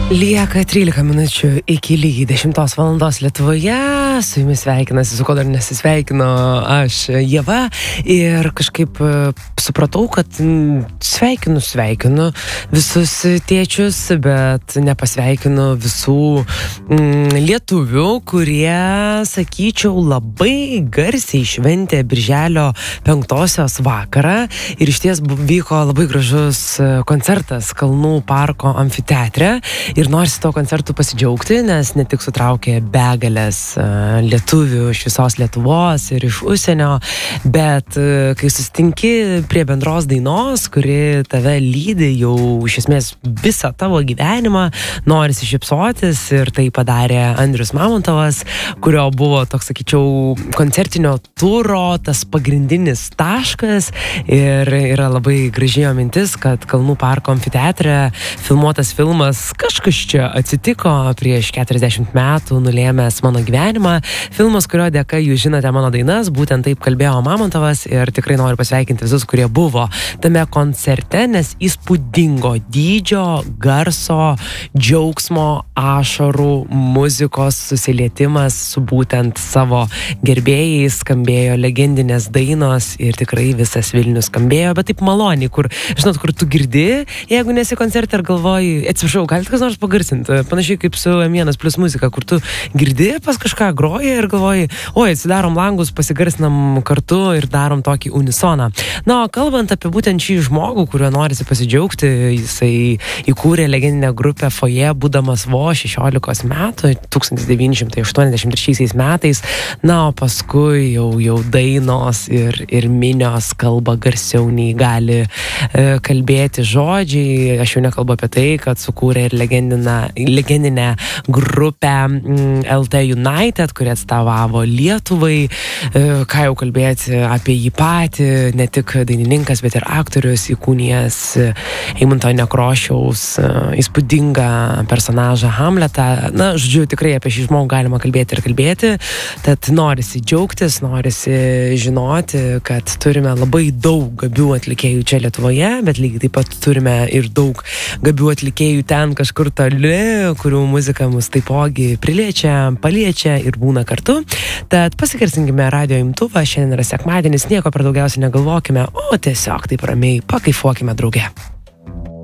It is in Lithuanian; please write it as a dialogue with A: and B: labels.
A: Lieka 13 minučių iki lygiai 10 valandos Lietuvoje. Su jumis sveikinasi, su ko dar nesisveikino aš, Ieva. Ir kažkaip supratau, kad sveikinu visus tėčius, bet nepasveikinu visų lietuvių, kurie, sakyčiau, labai garsiai šventė Birželio 5-osios vakarą. Ir išties vyko labai gražus koncertas Kalnų parko amfiteatre. Ir norisi to koncertų pasidžiaugti, nes ne tik sutraukė begalės lietuvių iš visos Lietuvos ir iš užsienio, bet kai susitinki prie bendros dainos, kuri tave lydi jau iš esmės visą tavo gyvenimą, norisi šypsotis, ir tai padarė Andrius Mamontovas, kurio buvo toks, sakyčiau, koncertinio turo tas pagrindinis taškas. Ir yra labai graži jo mintis, kad Kalnų parko amfiteatre filmuotas filmas Kažkas čia atsitiko prieš 40 metų, nulėmęs mano gyvenimą. Filmas, kurio dėka jūs žinote mano dainas, būtent taip kalbėjo Mamontovas, ir tikrai noriu pasveikinti visus, kurie buvo tame koncerte, nes įspūdingo dydžio, garso, džiaugsmo, ašarų, muzikos susilietimas su būtent savo gerbėjais, skambėjo legendinės dainos ir tikrai visas Vilnius skambėjo, bet taip maloniai, kur, žinot, kur tu girdi, jeigu nesi koncerte ir galvoji, atsiprašau, galite kas nors pagarsinti, panašiai kaip su M1 plus muzika, kur tu girdi pas kažką groja ir galvoji, oi, atsidarom langus, pasigarsinam kartu ir darom tokį unisoną. Na, o kalbant apie būtent šį žmogų, kuriuo norisi pasidžiaugti, jisai įkūrė legendinę grupę Foje, būdamas vos 16 metų, 1983 metais, na, o paskui jau dainos ir minios kalba garsiau nei gali kalbėti žodžiai. Aš jau nekalbu apie tai, kad sukūrė ir legendinę grupę LT United, kuri atstovavo Lietuvai. Ką jau kalbėti apie jį patį, ne tik dainininkas, bet ir aktorius, įkūnijęs Eimunto Nekrošiaus įspūdingą personažą Hamletą. Na, žodžiu, tikrai apie šį žmogų galima kalbėti ir kalbėti, tad norisi džiaugtis, norisi žinoti, kad turime labai daug gabių atlikėjų čia Lietuvoje, bet lygiai taip pat turime ir daug gabių atlikėjų ten kažkur toli, kurių muzika mus taipogi paliečia ir būna kartu. Tad pasigarsinkime radio imtuvą, šiandien yra sekmadienis, nieko per daugiausiai negalvokime, o tiesiog taip ramiai pakaifuokime drauge.